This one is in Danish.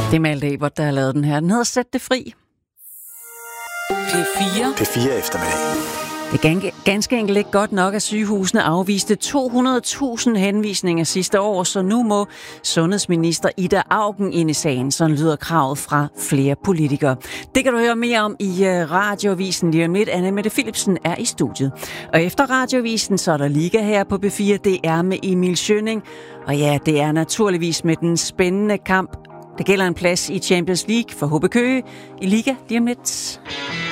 Det er Malte Ebert, der har lavet den her. Den hedder Sæt det fri. P4 eftermiddag. Det er ganske enkelt ikke godt nok, at sygehusene afviste 200.000 henvisninger sidste år, så nu må sundhedsminister Ida Auken ind i sagen. Sådan lyder kravet fra flere politikere. Det kan du høre mere om i Radioavisen lige om lidt. Anne Mette Philipsen er i studiet. Og efter Radioavisen, så er der Liga her på B4. Det er med Emil Schønning. Og ja, det er naturligvis med den spændende kamp. Det gælder en plads i Champions League for HB Køge i Liga lige om lidt.